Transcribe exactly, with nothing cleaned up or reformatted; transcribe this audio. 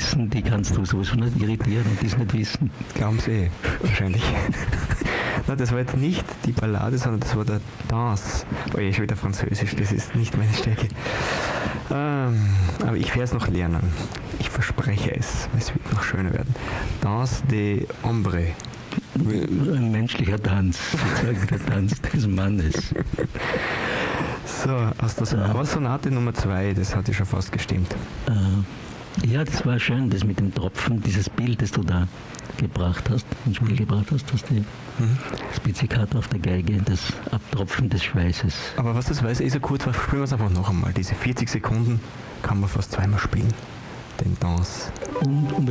wissen, die kannst du sowieso nicht irritieren und das nicht wissen. Glauben Sie eh, wahrscheinlich. Na, das war jetzt nicht die Ballade, sondern das war der Dance. Oh je, schon wieder Französisch, das ist nicht meine Stärke. Ähm, aber ich werde es noch lernen. Ich verspreche es. Es wird noch schöner werden. Dance des Hombres. Ein menschlicher Tanz, sozusagen der Tanz des Mannes. So, aus der Sonate, Sonate Nummer zwei, das hat ja schon fast gestimmt. Äh, ja, das war schön, das mit dem Tropfen, dieses Bild, das du da gebracht hast, ins Spiel gebracht hast, dass die mhm. das Pizzicato auf der Geige, das Abtropfen des Schweißes. Aber was das weiß, ist ja kurz, spielen wir es einfach noch einmal. Diese vierzig Sekunden kann man fast zweimal spielen, den Dance. Und, und